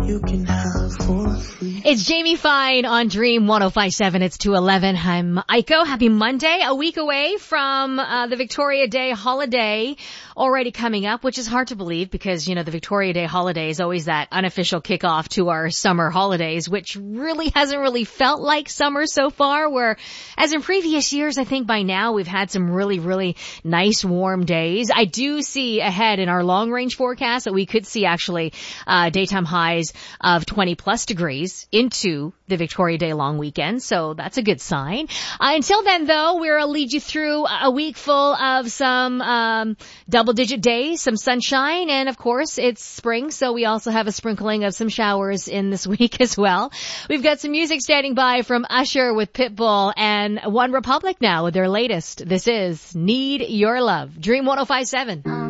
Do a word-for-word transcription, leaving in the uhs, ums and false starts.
you can have for free. It's Jamie Fine on Dream one oh five point seven. It's two eleven. I'm Aiko. Happy Monday. A week away from uh, the Victoria Day holiday already coming up, which is hard to believe because, you know, the Victoria Day holiday is always that unofficial kickoff to our summer holidays, which really hasn't really felt like summer so far, where as in previous years, I think by now we've had some really, really nice warm days. I do see ahead in our long range forecast that we could see actually uh daytime highs of twenty plus degrees into the Victoria Day long weekend, so that's a good sign. Uh, until then, though, we'll lead you through a week full of some um double-digit days, some sunshine, and of course, it's spring, so we also have a sprinkling of some showers in this week as well. We've got some music standing by from Usher with Pitbull and One Republic now with their latest. This is Need Your Love. Dream one oh five point seven.